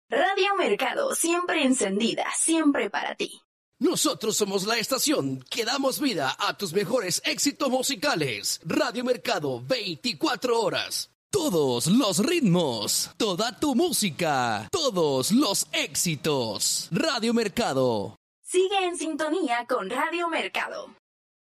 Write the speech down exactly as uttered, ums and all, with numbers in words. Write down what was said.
Radio Mercado, siempre encendida, siempre para ti. Nosotros somos la estación que damos vida a tus mejores éxitos musicales. Radio Mercado, veinticuatro horas. Todos los ritmos, toda tu música, todos los éxitos. Radio Mercado. Sigue en sintonía con Radio Mercado.